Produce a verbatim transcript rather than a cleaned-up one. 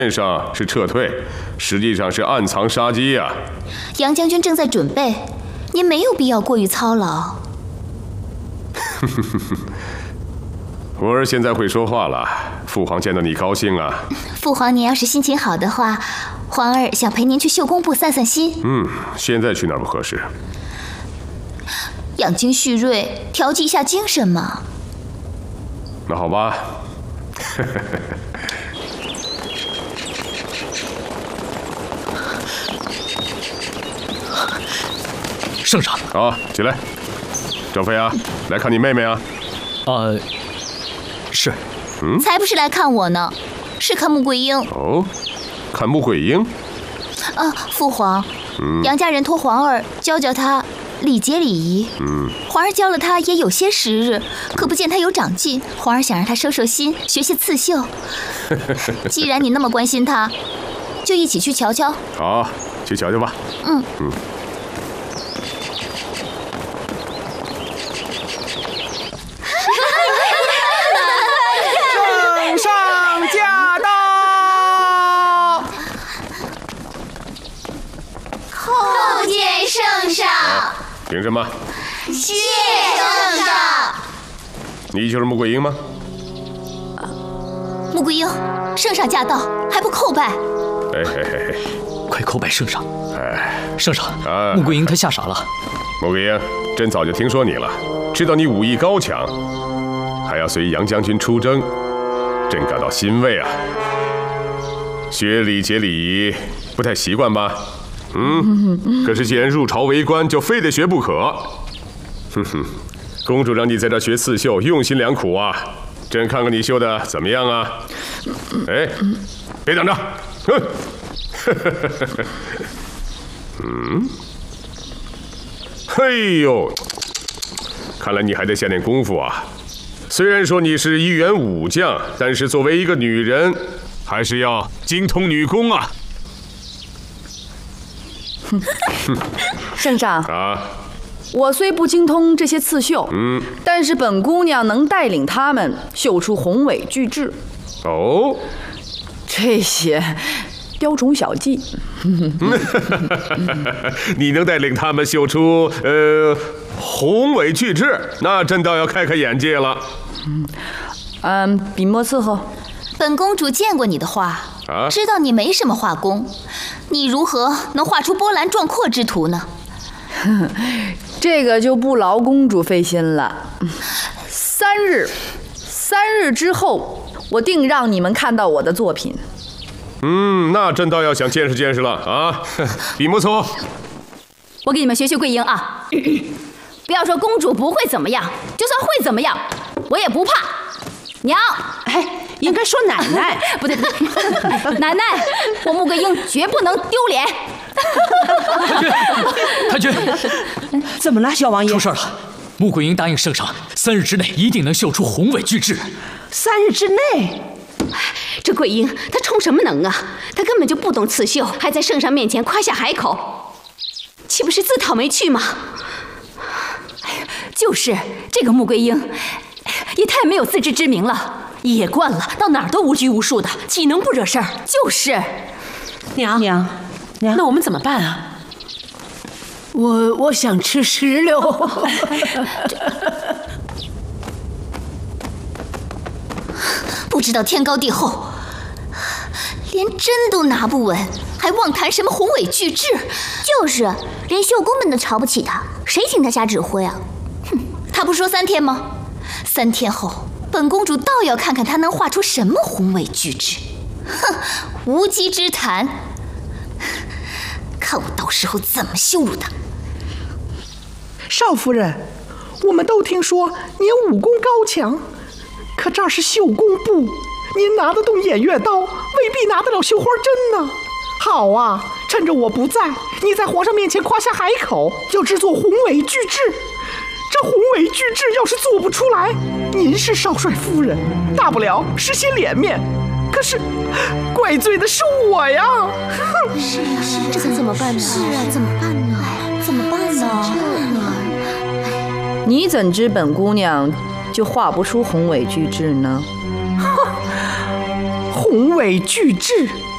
面上是撤退，实际上是暗藏杀机呀、啊。 杨将军正在准备，您没有必要过于操劳。 吾儿现在会说话了，父皇见到你高兴啊。 父皇，您要是心情好的话，皇儿想陪您去绣宫部散散心。 嗯，现在去哪儿不合适？ 养精蓄锐，调剂一下精神嘛。 那好吧。 圣上， 好，起来。张飞啊，来看你妹妹啊。 呃，是。 嗯， 才不是来看我呢，是看穆桂英。 哦，看穆桂英。 啊，父皇， 嗯、 杨家人托皇儿教教她礼节礼仪。 嗯， 皇儿教了她也有些时日，可不见她有长进。皇儿想让她收收心，学些刺绣。既然你那么关心她，就一起去瞧瞧。 好，去瞧瞧吧。 嗯嗯。 圣上驾到！ 叩见圣上。 凭什么？ 谢圣上。 你就是穆桂英吗？ 穆桂英，圣上驾到，还不叩拜？ 哎嘿嘿嘿， 快叩拜圣上！ 哎， 圣上， 啊、 穆桂英她吓傻了。 穆桂英，朕早就听说你了，知道你武艺高强，还要随杨将军出征，朕感到欣慰啊。学礼节礼仪不太习惯吧？嗯，可是既然入朝为官，就非得学不可。哼哼，公主让你在这学刺绣，用心良苦啊。朕看看你绣的怎么样啊？哎，别等着，哼！嗯，嘿呦，看来你还得下点功夫啊。虽然说你是一员武将，但是作为一个女人，还是要精通女工啊。 圣上啊， 我虽不精通这些刺绣， 嗯， 但是本姑娘能带领他们绣出宏伟巨制。 哦， 这些雕虫小技， 你能带领他们绣出呃宏伟巨制，那朕倒要开开眼界了。 嗯，嗯，笔墨伺候。 本公主见过你的画， 啊， 知道你没什么画工，你如何能画出波澜壮阔之图呢？ 这个就不劳公主费心了。三日，三日之后，我定让你们看到我的作品。 嗯，那朕倒要想见识见识了啊！笔墨伺候。 我给你们学学桂英啊，不要说公主不会怎么样，就算会怎么样，我也不怕。娘， 哎，应该说奶奶， 不对不对，奶奶，我穆桂英绝不能丢脸。 太君，太君，怎么了，小王爷？ 出事了！穆桂英答应圣上，三日之内一定能绣出宏伟巨制。 三日之内？ 这桂英她充什么能啊？她根本就不懂刺绣，还在圣上面前夸下海口，岂不是自讨没趣吗？就是这个穆桂英，也太没有自知之明了，野惯了，到哪儿都无拘无束的，岂能不惹事儿？就是， 娘娘，娘， 那我们怎么办啊？我我想吃石榴。 不知道天高地厚，连针都拿不稳，还妄谈什么宏伟巨制？ 就是，连绣工们都瞧不起他，谁听他瞎指挥啊？ 哼，他不说三天吗？三天后，本公主倒要看看他能画出什么宏伟巨制。哼，无稽之谈，看我到时候怎么羞辱他。 少夫人，我们都听说您武功高强，可这儿是绣工部，您拿得动偃月刀，未必拿得了绣花针呢。好啊，趁着我不在，你在皇上面前夸下海口，要制作宏伟巨制。这宏伟巨制要是做不出来，您是少帅夫人，大不了失些脸面，可是怪罪的是我呀。 是啊，是啊，这可怎么办呢？是啊，怎么办呢？哎，怎么办呢？ 你怎知本姑娘就画不出宏伟巨制呢？ 宏伟巨制